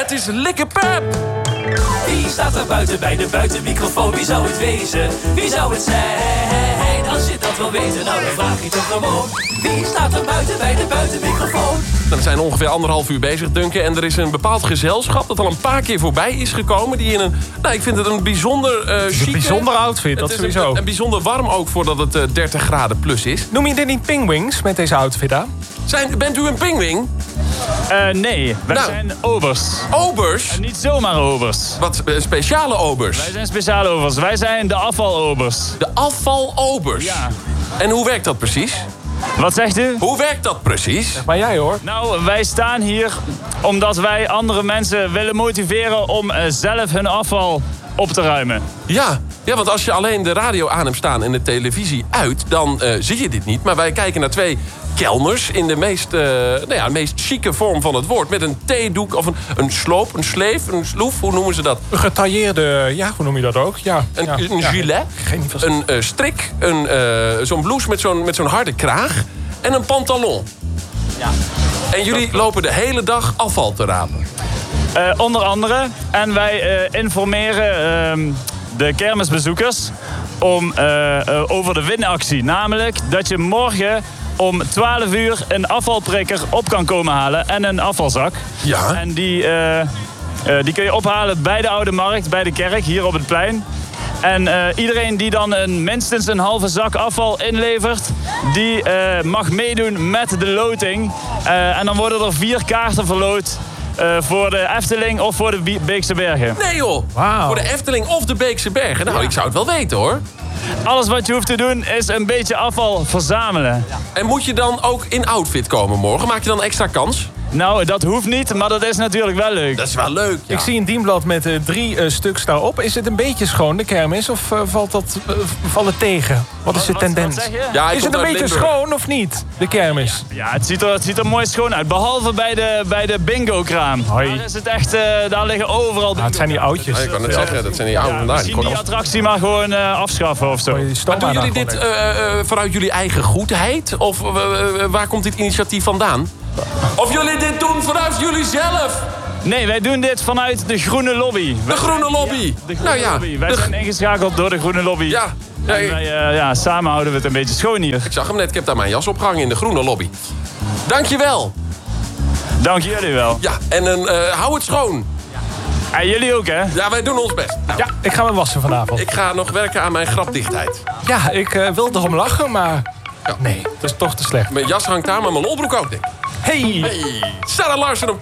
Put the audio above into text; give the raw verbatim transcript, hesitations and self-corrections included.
Het is Likkerpep. Wie staat er buiten bij de buitenmicrofoon? Wie zou het wezen? Wie zou het zijn? Als je dat wil weten, nou dan vraag je toch gewoon. Wie staat er buiten bij de buitenmicrofoon? We zijn ongeveer anderhalf uur bezig, Duncan. En er is een bepaald gezelschap dat al een paar keer voorbij is gekomen. Die in een, nou, ik vind het een bijzonder uh, chique... Een bijzonder outfit, dat het is sowieso. Een, een bijzonder warm ook voordat het uh, dertig graden plus is. Noem je dit niet pingwings met deze outfit aan? Zijn, bent u een pingwing? Uh, nee, wij Nou. zijn obers. Obers? En niet zomaar obers. Wat uh, speciale obers? Wij zijn speciale obers. Wij zijn de afvalobers. De afvalobers? Ja. En hoe werkt dat precies? Wat zegt u? Hoe werkt dat precies? Maar jij hoor. Nou, wij staan hier omdat wij andere mensen willen motiveren om uh, zelf hun afval op te ruimen. Ja. ja, want als je alleen de radio aan hebt staan en de televisie uit, dan uh, zie je dit niet. Maar wij kijken naar twee kelners in de meest, uh, nou ja, meest chique vorm van het woord. Met een theedoek of een, een sloop, een sleef, een sloef, hoe noemen ze dat? Een getailleerde, ja, hoe noem je dat ook? Ja. Een, ja. een ja. gilet, Geen idee. een uh, strik, een, uh, zo'n blouse met zo'n, met zo'n harde kraag en een pantalon. Ja. En jullie lopen de hele dag afval te rapen. Uh, onder andere. En wij uh, informeren uh, de kermisbezoekers om, uh, uh, over de winactie. Namelijk dat je morgen om twaalf uur een afvalprikker op kan komen halen en een afvalzak. Ja. En die, uh, uh, die kun je ophalen bij de Oude Markt, bij de kerk, hier op het plein. En uh, iedereen die dan een, minstens een halve zak afval inlevert, die uh, mag meedoen met de loting. Uh, en dan worden er vier kaarten verloot. Uh, voor de Efteling of voor de Beekse Bergen. Nee joh, Wauw. voor de Efteling of de Beekse Bergen. Nou, ik zou het wel weten hoor. Alles wat je hoeft te doen is een beetje afval verzamelen. En moet je dan ook in outfit komen morgen? Maak je dan extra kans? Nou, dat hoeft niet, maar dat is natuurlijk wel leuk. Dat is wel leuk, ja. Ik zie een dienblad met uh, drie uh, stuks daarop. Is het een beetje schoon, de kermis? Of uh, valt dat uh, valt het tegen? Wat is de Wat- tendens? wat zeg je? Ja, hij Is het komt een uit beetje Limburg. schoon of niet, de kermis? Ja, het ziet, er, het ziet er mooi schoon uit. Behalve bij de, bij de bingo-kraam. Hoi. Daar is het echt, uh, daar liggen overal Nou, het zijn die oudjes. Ja, ik kan het zeggen, dat zijn die oude Ja, vandaar. Die misschien die kon af- attractie maar gewoon uh, afschaffen of zo. Gooi je die Maar stoma doen jullie daar dit gewoon uh, uh, vanuit jullie eigen goedheid? Of uh, uh, waar komt dit initiatief vandaan? Of jullie dit doen vanuit jullie zelf? Nee, wij doen dit vanuit de Groene Lobby. De Groene Lobby. De Groene nou ja, Lobby. Wij de- zijn ingeschakeld door de Groene Lobby. ja. Ja, En ik, wij, uh, ja, samen houden we het een beetje schoon hier. ik zag hem net, ik heb daar mijn jas opgehangen in de Groene Lobby. Dankjewel. Dank jullie wel. Ja, en een, uh, hou het schoon. En jullie ook, hè? Ja, wij doen ons best. Nou, Ja, ik ga me wassen vanavond. ik ga nog werken aan mijn grapdichtheid. Ja, ik uh, wil erom lachen, maar... Nee, dat is toch te slecht. Mijn jas hangt aan, maar mijn lolbroek ook, denk ik. Hey! Hey, Sarah Larsen op